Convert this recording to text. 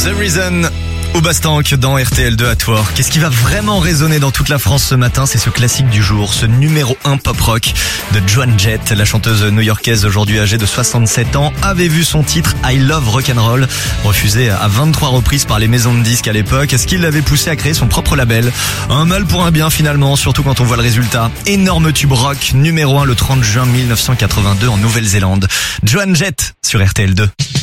The Reason au Bastank dans RTL2 at Work. Qu'est-ce qui va vraiment résonner dans toute la France ce matin? C'est ce classique du jour, ce numéro 1 pop rock de Joan Jett. La chanteuse new-yorkaise, aujourd'hui âgée de 67 ans, avait vu son titre I Love Rock'n'Roll refusé à 23 reprises par les maisons de disques à l'époque, ce qui l'avait poussé à créer son propre label. Un mal pour un bien finalement, surtout quand on voit le résultat. Énorme tube rock, numéro 1 le 30 juin 1982 en Nouvelle-Zélande. Joan Jett sur RTL2.